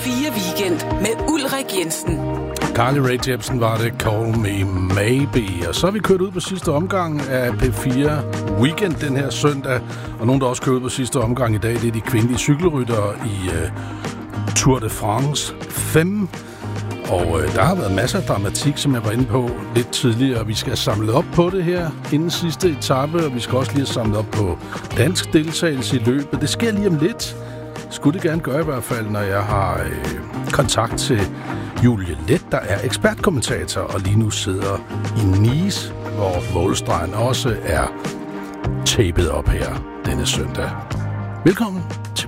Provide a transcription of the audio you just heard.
P4 Weekend med Ulrik Jensen. Carly Rae Jepsen var det, Call Me Maybe. Og så er vi kørt ud på sidste omgang af P4 Weekend den her søndag. Og nogen, der også kørt ud på sidste omgang i dag, det er de kvindelige cykelryttere i Tour de France 5. Og der har været masser af dramatik, som jeg var inde på lidt tidligere. Vi skal have samlet op på det her inden sidste etape, og vi skal også lige have samlet op på dansk deltagelse i løbet. Det sker lige om lidt. Skulle det gerne gøre i hvert fald, når jeg har kontakt til Julie Let, der er ekspertkommentator, og lige nu sidder i Nice, hvor målstregen også er tapet op her denne søndag. Velkommen til